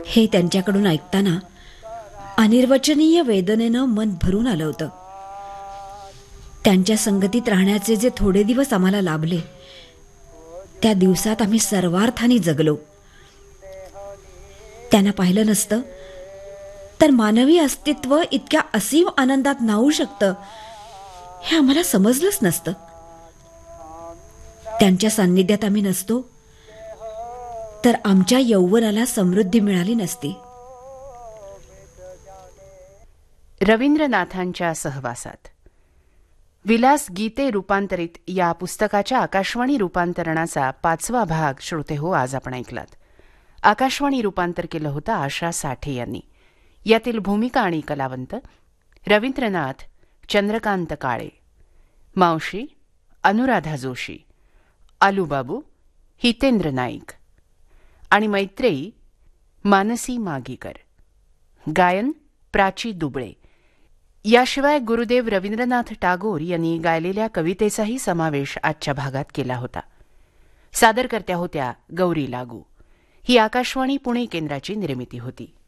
हे त्यांच्याकडून ऐकताना अनिर्वचनीय वेदनेनं मन भरून आलं होतं. त्यांच्या संगतीत राहण्याचे जे थोडे दिवस आम्हाला लाभले, त्या दिवसात आम्ही सर्वार्थाने जगलो. त्यांना पाहिलं नसतं तर मानवी अस्तित्व इतक्या असीम आनंदात न्हावू शकतं हे आम्हाला समजलंच नसतं. त्यांच्या सान्निध्यात आम्ही नसतो तर आमच्या यौवनाला समृद्धी मिळाली नसती. रवींद्रनाथांच्या सहवासात विलास गीते रूपांतरित या पुस्तकाच्या आकाशवाणी रूपांतरणाचा 5वा भाग श्रोतेहो आज आपण ऐकलात. आकाशवाणी रूपांतर केलं होतं आशा साठे यांनी. यातील भूमिका आणि कलावंत रवींद्रनाथ चंद्रकांत काळे, मावशी अनुराधा जोशी, आलूबाबू हितेंद्र नाईक आणि मैत्रेयी मानसी मागीकर. गायन प्राची दुबळे. याशिवाय गुरुदेव रवींद्रनाथ टागोर यांनी गायलेल्या कवितेचाही समावेश आजच्या भागात केला होता. सादरकर्त्या होत्या गौरी लागू. ही आकाशवाणी पुणे केंद्राची निर्मिती होती.